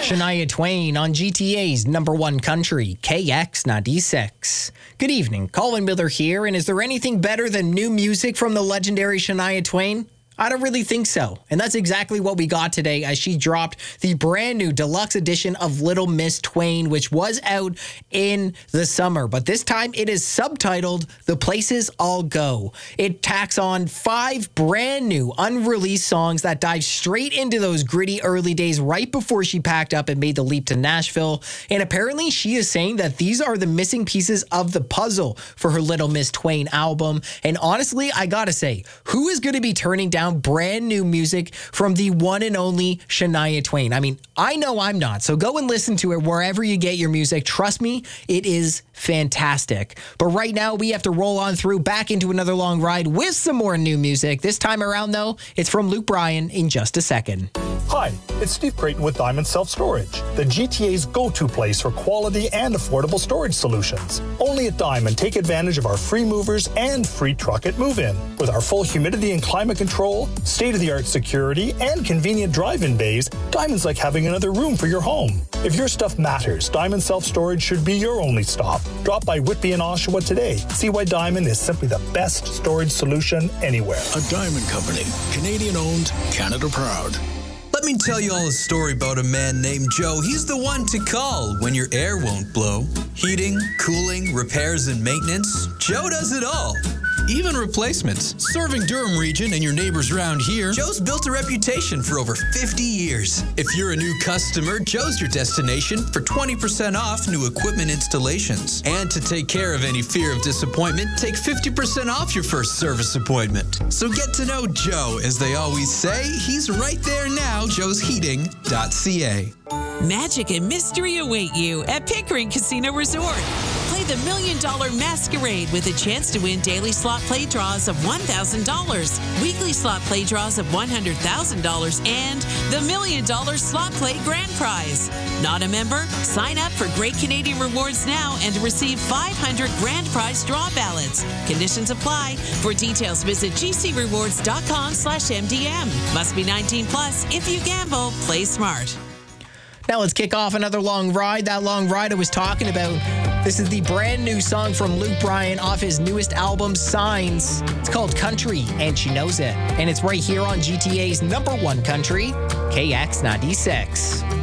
Shania Twain on GTA's number one country, KX96. Good evening, Colin Miller here, and is there anything better than new music from the legendary Shania Twain? I don't really think so. And that's exactly what we got today as she dropped the brand new deluxe edition of Little Miss Twain, which was out in the summer. But this time it is subtitled The Places I'll Go. It tacks on 5 brand new unreleased songs that dive straight into those gritty early days right before she packed up and made the leap to Nashville. And apparently she is saying that these are the missing pieces of the puzzle for her Little Miss Twain album. And honestly, I gotta say, who is going to be turning down brand new music from the one and only Shania Twain? I mean, I know I'm not, so go and listen to it wherever you get your music. Trust me, it is fantastic. But right now, we have to roll on through back into another long ride with some more new music. This time around, though, it's from Luke Bryan in just a second. Hi, it's Steve Creighton with Diamond Self-Storage, the GTA's go-to place for quality and affordable storage solutions. Only at Diamond, take advantage of our free movers and free truck at move-in. With our full humidity and climate control, state-of-the-art security, and convenient drive-in bays, Diamond's like having another room for your home. If your stuff matters, Diamond Self-Storage should be your only stop. Drop by Whitby and Oshawa today. See why Diamond is simply the best storage solution anywhere. A Diamond Company, Canadian-owned, Canada proud. Let me tell you all a story about a man named Joe. He's the one to call when your air won't blow. Heating, cooling, repairs, and maintenance. Joe does it all. Even replacements. Serving Durham region and your neighbors round here, Joe's built a reputation for over 50 years. If you're a new customer, Joe's your destination for 20% off new equipment installations. And to take care of any fear of disappointment, take 50% off your first service appointment. So get to know Joe. As they always say, he's right there now, joesheating.ca. Magic and mystery await you at Pickering Casino Resort. Play the $1 Million Masquerade with a chance to win daily slot play draws of $1,000, weekly slot play draws of $100,000, and the $1 Million Slot Play Grand Prize. Not a member? Sign up for Great Canadian Rewards now and receive 500 Grand Prize draw ballots. Conditions apply. For details, visit gcrewards.com/MDM. Must be 19 plus. If you gamble, play smart. Now let's kick off another long ride. That long ride I was talking about. This is the brand new song from Luke Bryan off his newest album, Signs. It's called Country, and she knows it. And it's right here on GTA's number one country, KX96.